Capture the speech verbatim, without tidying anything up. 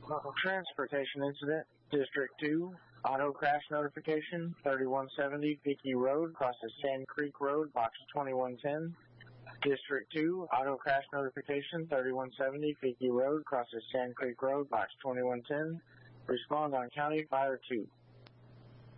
Transportation incident, District two, auto crash notification, thirty-one seventy Vicky Road, crosses Sand Creek Road, box twenty-one ten. District two, auto crash notification, thirty-one seventy Vicky Road, crosses Sand Creek Road, box twenty-one ten. Respond on County Fire two.